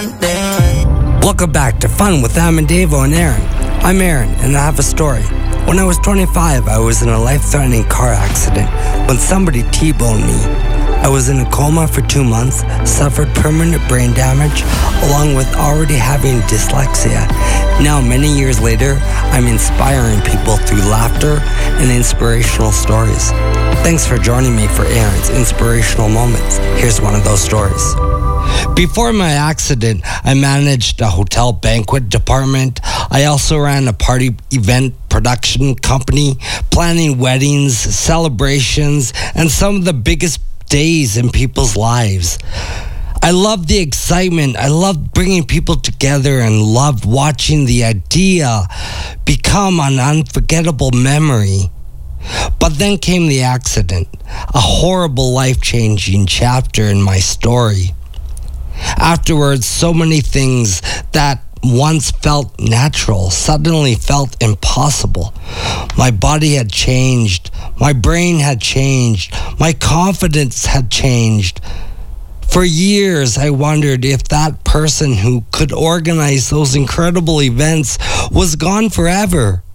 Welcome back to Fun with Davo and Aaron. I'm Aaron, and I have a story. When I was 25, I was in a life-threatening car accident when somebody T-boned me. I was in a coma for 2 months, suffered permanent brain damage, along with already having dyslexia. Now, many years later, I'm inspiring people through laughter and inspirational stories. Thanks for joining me for Aaron's Inspirational Moments. Here's one of those stories. Before my accident, I managed a hotel banquet department. I also ran a party event production company, planning weddings, celebrations, and some of the biggest days in people's lives. I loved the excitement. I loved bringing people together and loved watching the idea become an unforgettable memory. But then came the accident, a horrible, life-changing chapter in my story. Afterwards, so many things that once felt natural suddenly felt impossible. My body had changed. My brain had changed. My confidence had changed. For years, I wondered if that person who could organize those incredible events was gone forever.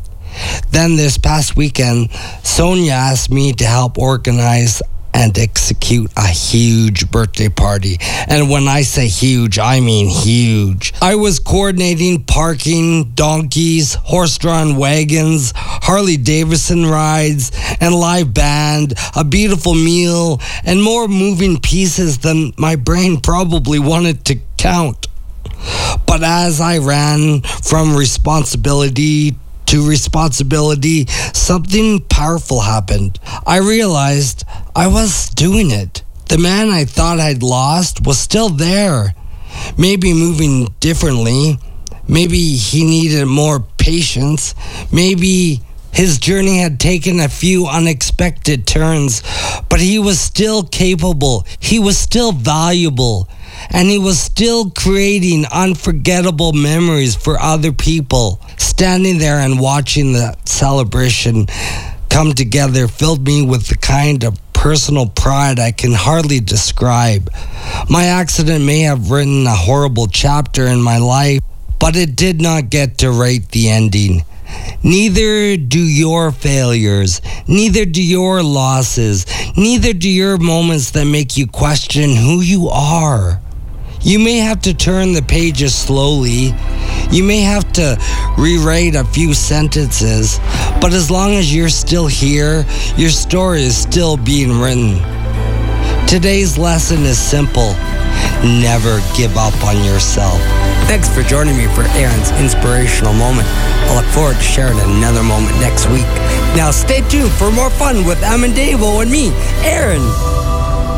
Then this past weekend, Sonia asked me to help organize and execute a huge birthday party. And when I say huge, I mean huge. I was coordinating parking, donkeys, horse-drawn wagons, Harley-Davidson rides, and live band, a beautiful meal, and more moving pieces than my brain probably wanted to count. But as I ran from responsibility to responsibility, something powerful happened. I realized I was doing it. The man I thought I'd lost was still there. Maybe moving differently. Maybe he needed more patience. Maybe his journey had taken a few unexpected turns, but he was still capable. He was still valuable. And he was still creating unforgettable memories for other people. Standing there and watching the celebration come together filled me with the kind of personal pride I can hardly describe. My accident may have written a horrible chapter in my life, but it did not get to write the ending. Neither do your failures, neither do your losses, neither do your moments that make you question who you are. You may have to turn the pages slowly. You may have to rewrite a few sentences, but as long as you're still here, your story is still being written. Today's lesson is simple. Never give up on yourself. Thanks for joining me for Aaron's Inspirational Moment. I look forward to sharing another moment next week. Now stay tuned for more fun with Davo and me, Aaron.